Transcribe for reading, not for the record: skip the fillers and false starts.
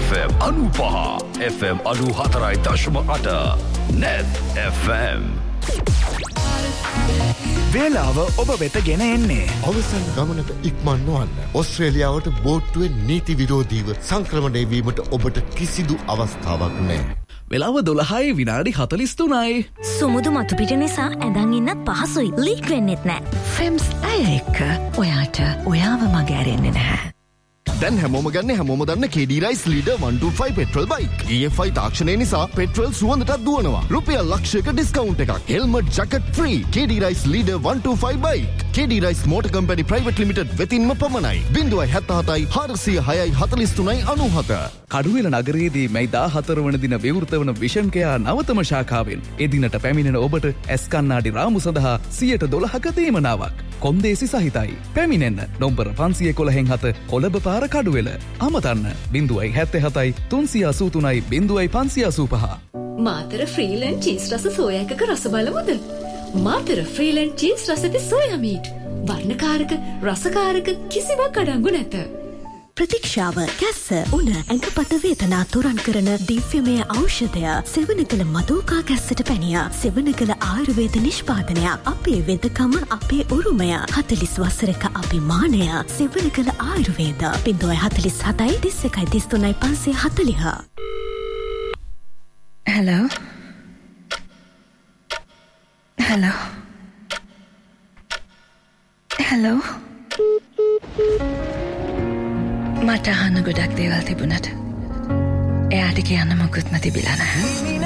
FM 95 FM 94.8 Net FM වේලාව ඔබ වෙත ගෙන එන්නේ අවසන් ගමනට ඉක්මන් නොවන්න. ඔස්ට්‍රේලියාවට බෝට්ටුවෙන් නීති විරෝධීව සංක්‍රමණය වීමට ඔබට කිසිදු අවස්ථාවක් නැහැ. වෙලාව 12යි විනාඩි 43යි. සුමුදු මතුපිට නිසා ඇඳන් ඉන්නත් පහසුයි. ලීක් වෙන්නෙත් නෑ. ෆෙම්ස් ඇය එක්ක ඔයාට ඔයාව මග ඇරෙන්නේ නැහැ. දැන් හැමෝම ගන්න හැමෝම දන්න KD Rice Leader 125 petrol bike. EFI තාක්ෂණය නිසා පෙට්‍රල් සුවඳටත් දුවනවා. රුපියල් ලක්ෂයක ඩිස්කවුන්ට් එකක්. Helmet jacket free. KD Rice Leader 125 bike. KD Rice Motor Company Private Limited වෙතින්ම පමණයි. 077 406 43 97. කඩුවෙල නගරයේදී මැයි 14 වන දින විවෘත වන විෂන් කෙයා නවතම ශාඛාවෙන් එදිනට පැමිණෙන ඔබට ඇස් කණ්ණාඩි රාමු සඳහා 112ක තීමනාවක්. කොන්දේසි සහිතයි. පැමිණෙන්න නොම්බර 511 කොළඹ පාර කඩුවෙල. අමතන්න 077 383 0585. මාතර ෆ්‍රීලන්ඩ් චීස් රස සෝයා එකක රස බලමුද? මාතර ෆ්‍රීලන්ඩ් චීස් රස ඇති සෝයා මීට්. වර්ණකාරක රසකාරක කිසිවක් අඩංගු නැත. ප්‍රතික්ෂාව කැස්ස උණ ඇඟපත වේදනා තුරන් කරන දිව්‍යමය ඖෂධය සෙවණකල මදෝකා කැස්සට පැනිය සෙවණකල ආයුර්වේද නිෂ්පාදනයක් අපේ වෙදකම අපේ උරුමය 40 වසරක අභිමානය සෙවණකල ආයුර්වේද 047 31 33 540 Hello Hello Hello මට අහන්න ගොඩක් දේවල් තිබුණට එයාට කියන්න මොකුත් නැතිබිලා නැහැ.